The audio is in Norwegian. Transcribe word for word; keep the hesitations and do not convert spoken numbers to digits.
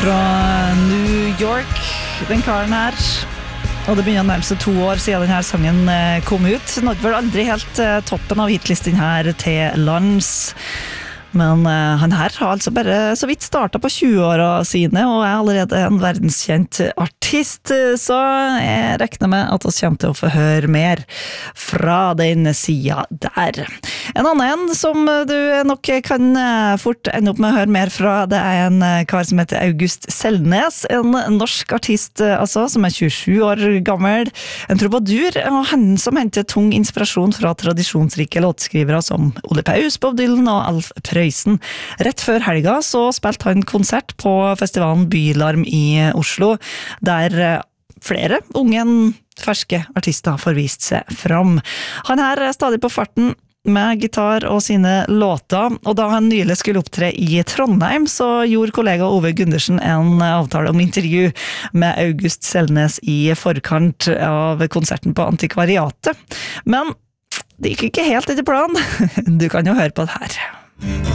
Fra New York, den karen her. Og det begynner å nærme seg to år siden denne sangen kom ut. Nådde vel aldri helt toppen av hitlisten her til lands. Men uh, han her har altså bare så vidt startet på tjue-åra sine, og er allerede en verdenskjent artist, så jeg regner med at vi kommer til å få høre mer fra den siden der. En annen som du nok kan fort ende opp med å høre mer fra, det er en kar som heter August Selnes, en norsk artist altså, som er tjuesju år gammel, en troubadour, og han som henter tung inspirasjon fra tradisjonsrike låtskrivere som Ole Paus, Bob Dylan og Alf Prøysen. Rett før helga så spilte han konsert på festivalen Bylarm i Oslo, der flere unge, ferske artister får vist seg fram. Han her er stadig på farten med gitar og sine låter, og da han nylig skulle opptre i Trondheim, så gjorde kollega Ove Gundersen en avtale om intervju med August Selnes i forkant av konserten på Antikvariatet. Men det gikk ikke helt etter planen. Du kan jo høre på det her.